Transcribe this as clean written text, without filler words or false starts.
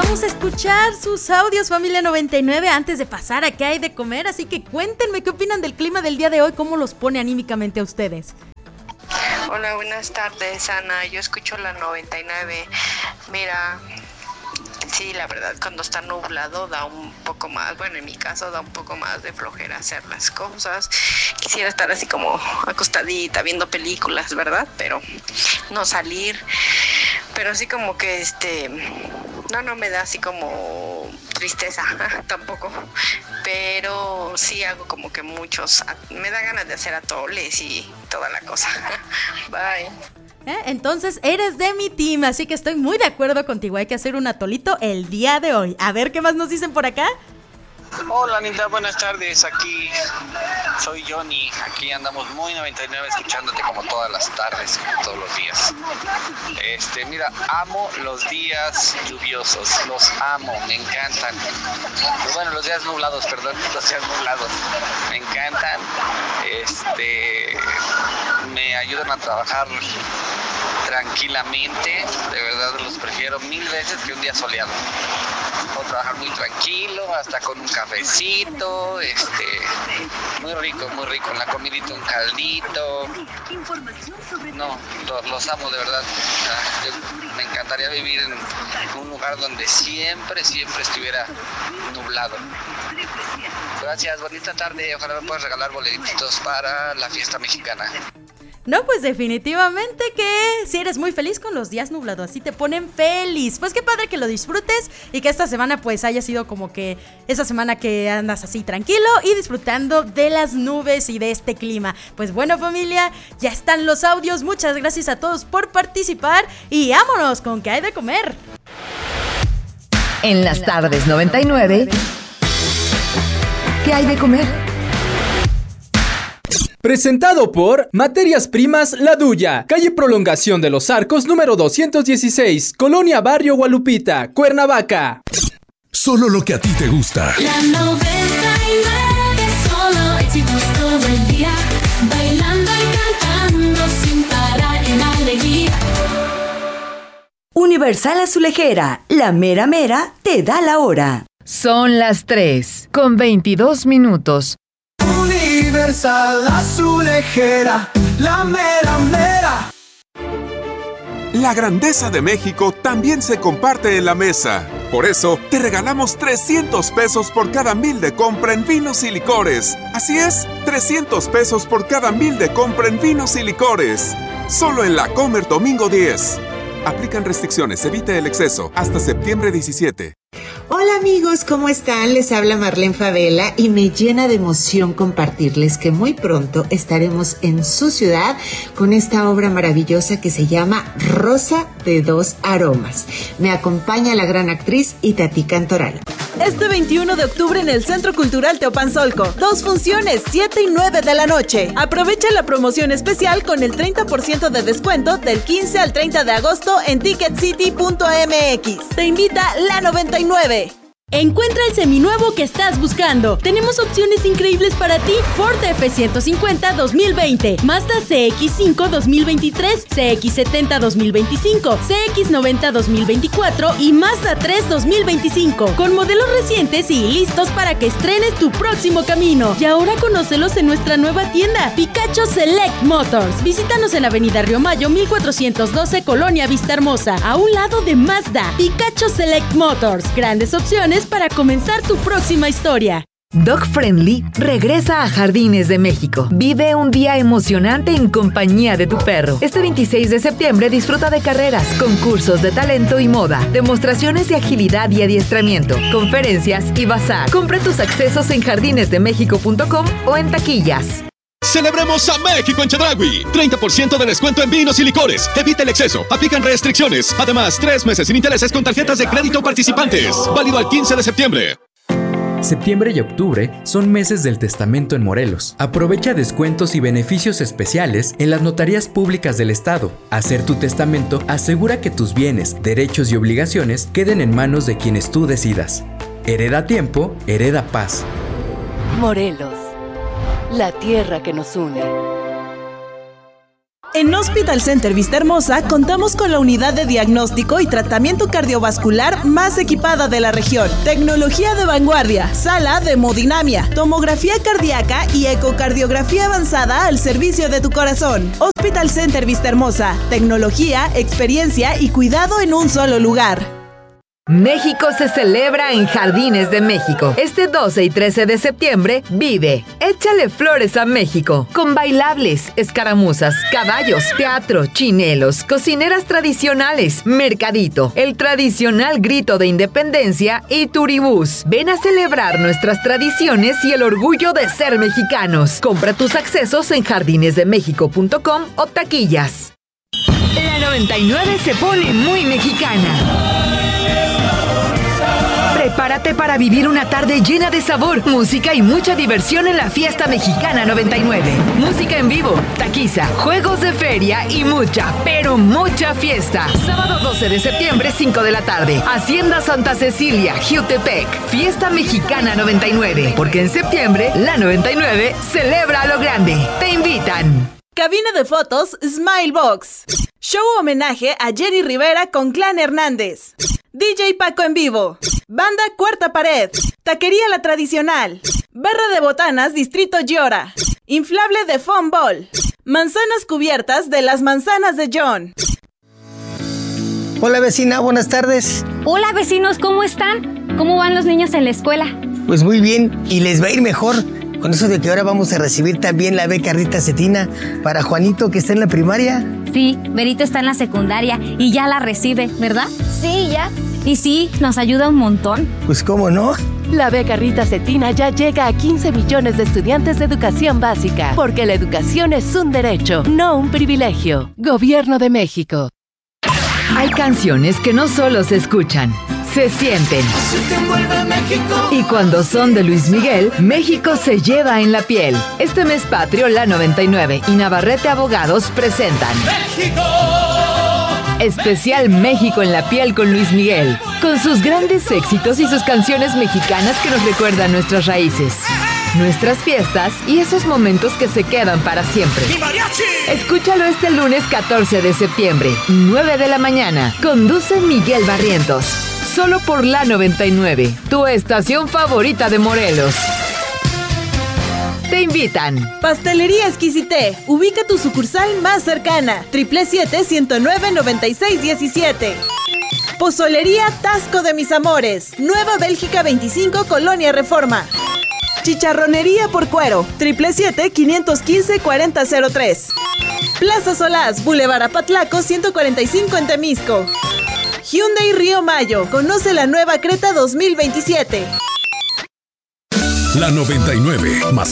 vamos a escuchar sus audios, familia 99, antes de pasar a qué hay de comer. Así que cuéntenme qué opinan del clima del día de hoy, cómo los pone anímicamente a ustedes. Hola, buenas tardes, Ana. Yo escucho la 99. Mira, sí, la verdad, cuando está nublado da un poco más, bueno, en mi caso da un poco más de flojera hacer las cosas. Quisiera estar así como acostadita viendo películas, ¿verdad? Pero no salir. Pero sí como que no me da así como tristeza tampoco. Pero sí hago como que me da ganas de hacer atoles y toda la cosa. Bye. Entonces eres de mi team, así que estoy muy de acuerdo contigo. Hay que hacer un atolito el día de hoy. A ver qué más nos dicen por acá. Hola, Anita, buenas tardes. Aquí soy Johnny. Aquí andamos muy 99 escuchándote como todas las tardes, todos los días. Mira, amo los días lluviosos. Los amo, me encantan. Bueno, los días nublados, perdón. Los días nublados. Me encantan. Me ayudan a trabajar tranquilamente. De verdad los prefiero 1000 veces que un día soleado. Puedo trabajar muy tranquilo, hasta con un cafecito, muy rico, en la comidita un caldito. No, los amo de verdad. Me encantaría vivir en un lugar donde siempre estuviera nublado. Gracias, bonita tarde. Ojalá me puedas regalar boletitos para la fiesta mexicana. No, pues definitivamente que si eres muy feliz con los días nublados, así te ponen feliz. Pues qué padre que lo disfrutes y que esta semana pues haya sido como que esa semana que andas así tranquilo y disfrutando de las nubes y de este clima. Pues bueno, familia, ya están los audios. Muchas gracias a todos por participar y vámonos con qué hay de comer. En las tardes 99, ¿qué hay de comer? Presentado por Materias Primas La Duya, calle Prolongación de los Arcos, número 216, Colonia Barrio Gualupita, Cuernavaca. Solo lo que a ti te gusta. La 99, solo éxitos todo el día, bailando y cantando sin parar en alegría. Universal Azulejera, la mera mera te da la hora. Son las 3:22. Universal Azulejera, la mera mera. La grandeza de México también se comparte en la mesa. Por eso, te regalamos 300 pesos por cada 1000 de compra en vinos y licores. Así es, 300 pesos por cada 1000 de compra en vinos y licores. Solo en La Comer domingo 10. Aplican restricciones, evite el exceso. Hasta septiembre 17. Hola amigos, ¿cómo están? Les habla Marlene Favela y me llena de emoción compartirles que muy pronto estaremos en su ciudad con esta obra maravillosa que se llama Rosa de Dos Aromas. Me acompaña la gran actriz Itatí Cantoral. Este 21 de octubre en el Centro Cultural Teopanzolco. 2 funciones, 7 y 9 de la noche. Aprovecha la promoción especial con el 30% de descuento del 15 al 30 de agosto en ticketcity.mx. Te invita la 99. Encuentra el seminuevo que estás buscando. Tenemos opciones increíbles para ti. Ford F-150 2020, Mazda CX-5 2023, CX-70 2025, CX-90 2024 y Mazda 3 2025. Con modelos recientes y listos para que estrenes tu próximo camino. Y ahora conócelos en nuestra nueva tienda, Picacho Select Motors. Visítanos en Avenida Río Mayo 1412, Colonia Vista Hermosa, a un lado de Mazda. Picacho Select Motors. Grandes opciones para comenzar tu próxima historia. Dog Friendly regresa a Jardines de México. Vive un día emocionante en compañía de tu perro. Este 26 de septiembre disfruta de carreras, concursos de talento y moda, demostraciones de agilidad y adiestramiento, conferencias y bazar. Compra tus accesos en jardinesdemexico.com o en taquillas. ¡Celebremos a México en Chedraui! 30% de descuento en vinos y licores. Evita el exceso. Aplican restricciones. Además, 3 meses sin intereses con tarjetas de crédito participantes. Válido al 15 de septiembre. Septiembre y octubre son meses del testamento en Morelos. Aprovecha descuentos y beneficios especiales en las notarías públicas del estado. Hacer tu testamento asegura que tus bienes, derechos y obligaciones queden en manos de quienes tú decidas. Hereda tiempo, hereda paz. Morelos, la tierra que nos une. En Hospital Center Vistahermosa contamos con la unidad de diagnóstico y tratamiento cardiovascular más equipada de la región. Tecnología de vanguardia, sala de hemodinamia, tomografía cardíaca y ecocardiografía avanzada al servicio de tu corazón. Hospital Center Vistahermosa, tecnología, experiencia y cuidado en un solo lugar. México se celebra en Jardines de México. Este 12 y 13 de septiembre, vive Échale Flores a México, con bailables, escaramuzas, caballos, teatro, chinelos, cocineras tradicionales, mercadito, el tradicional grito de independencia y turibús. Ven a celebrar nuestras tradiciones y el orgullo de ser mexicanos. Compra tus accesos en jardinesdemexico.com o taquillas. La 99 se pone muy mexicana. Prepárate para vivir una tarde llena de sabor, música y mucha diversión en la Fiesta Mexicana 99. Música en vivo, taquiza, juegos de feria y mucha, pero mucha fiesta. Sábado 12 de septiembre, 5 de la tarde. Hacienda Santa Cecilia, Jiutepec. Fiesta Mexicana 99. Porque en septiembre, la 99 celebra a lo grande. Te invitan. Cabina de fotos Smilebox. Show homenaje a Jenny Rivera con Clan Hernández. DJ Paco en vivo. Banda Cuarta Pared. Taquería La Tradicional. Barra de botanas Distrito Llora. Inflable de Foam Ball. Manzanas cubiertas de las manzanas de John. Hola vecina, buenas tardes. Hola vecinos, ¿cómo están? ¿Cómo van los niños en la escuela? Pues muy bien, y les va a ir mejor. Con eso de que ahora vamos a recibir también la beca Rita Cetina para Juanito, que está en la primaria. Sí, Berito está en la secundaria y ya la recibe, ¿verdad? Sí, ya. Y sí, nos ayuda un montón. Pues cómo no. La beca Rita Cetina ya llega a 15 millones de estudiantes de educación básica, porque la educación es un derecho, no un privilegio. Gobierno de México. Hay canciones que no solo se escuchan, se sienten. Y cuando son de Luis Miguel, México se lleva en la piel. Este mes patrio, la 99 y Navarrete Abogados presentan ¡México! Especial México en la piel con Luis Miguel, con sus grandes éxitos y sus canciones mexicanas que nos recuerdan nuestras raíces, nuestras fiestas y esos momentos que se quedan para siempre. Escúchalo este lunes 14 de septiembre, 9 de la mañana. Conduce Miguel Barrientos. Solo por la 99, tu estación favorita de Morelos. Te invitan. Pastelería Exquisité. Ubica tu sucursal más cercana. 777-109-9617. Pozolería Tasco de Mis Amores. Nueva Bélgica 25, Colonia Reforma. Chicharronería por Cuero. 777-515-4003. Plaza Solás, Boulevard Apatlaco 145 en Temisco. Hyundai Río Mayo. Conoce la nueva Creta 2027. La 99, más